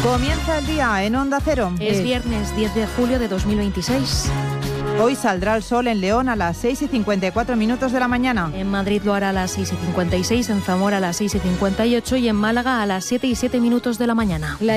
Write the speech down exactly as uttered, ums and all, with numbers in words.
Comienza el día en Onda Cero. Es Eh, viernes diez de julio de dos mil veintiséis. Hoy saldrá el sol en León a las seis y cincuenta y cuatro minutos de la mañana. En Madrid lo hará a las seis y cincuenta y seis, en Zamora a las seis y cincuenta y ocho y en Málaga a las siete y siete minutos de la mañana. La